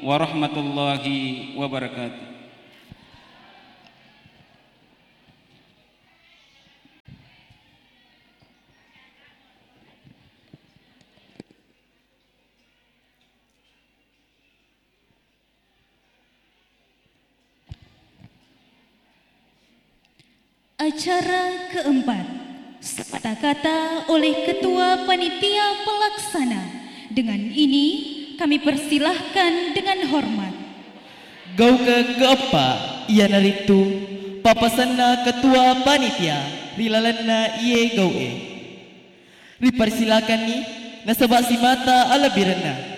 warahmatullahi wabarakatuh. Acara keempat, kata-kata oleh Ketua Panitia Pelaksana. Dengan ini kami persilahkan dengan hormat. Gau keempat, ia naritu papasana Ketua Panitia rilalanna iye gau e. Dipersilakan ni nasabak si mata ala birana.